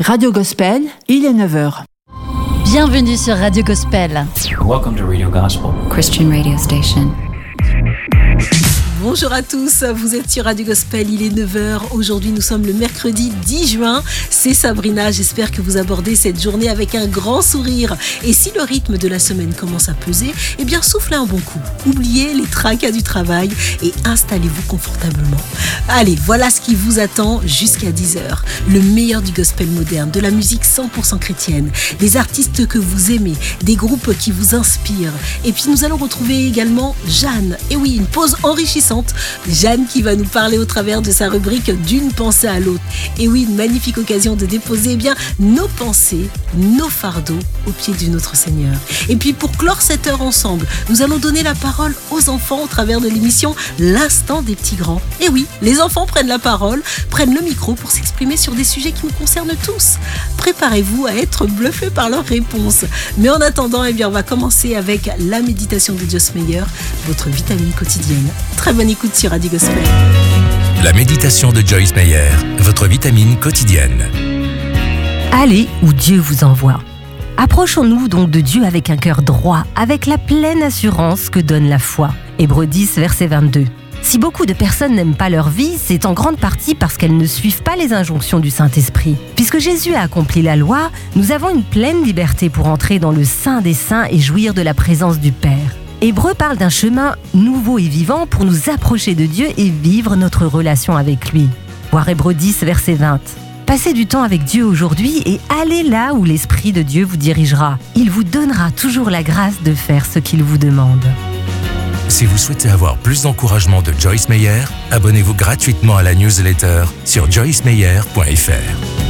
Radio Gospel, il est 9h. Bienvenue sur Radio Gospel. Welcome to Radio Gospel, Christian radio station. Bonjour à tous, vous êtes sur Radio Gospel, il est 9h. Aujourd'hui, nous sommes le mercredi 10 juin. C'est Sabrina, j'espère que vous abordez cette journée avec un grand sourire. Et si le rythme de la semaine commence à peser, eh bien soufflez un bon coup. Oubliez les tracas du travail et installez-vous confortablement. Allez, voilà ce qui vous attend jusqu'à 10h. Le meilleur du gospel moderne, de la musique 100% chrétienne, des artistes que vous aimez, des groupes qui vous inspirent. Et puis nous allons retrouver également Jeanne. Et oui, une pause enrichissante. Jeanne qui va nous parler au travers de sa rubrique d'une pensée à l'autre. Et oui, une magnifique occasion de déposer nos pensées, nos fardeaux au pied du Notre Seigneur. Et puis pour clore cette heure ensemble, nous allons donner la parole aux enfants au travers de l'émission L'Instant des Petits Grands. Et oui, les enfants prennent la parole, prennent le micro pour s'exprimer sur des sujets qui nous concernent tous. Préparez-vous à être bluffés par leurs réponses. Mais en attendant, on va commencer avec la méditation de Joyce Meyer, votre vitamine quotidienne. Très bonne écoute sur Radio Gospel. La méditation de Joyce Meyer, votre vitamine quotidienne. Allez où Dieu vous envoie. Approchons-nous donc de Dieu avec un cœur droit, avec la pleine assurance que donne la foi. Hébreux 10, verset 22. Si beaucoup de personnes n'aiment pas leur vie, c'est en grande partie parce qu'elles ne suivent pas les injonctions du Saint-Esprit. Puisque Jésus a accompli la loi, nous avons une pleine liberté pour entrer dans le Saint des Saints et jouir de la présence du Père. Hébreux parle d'un chemin nouveau et vivant pour nous approcher de Dieu et vivre notre relation avec lui. Voir Hébreux 10, verset 20. Passez du temps avec Dieu aujourd'hui et allez là où l'Esprit de Dieu vous dirigera. Il vous donnera toujours la grâce de faire ce qu'il vous demande. Si vous souhaitez avoir plus d'encouragement de Joyce Meyer, abonnez-vous gratuitement à la newsletter sur joycemeyer.fr.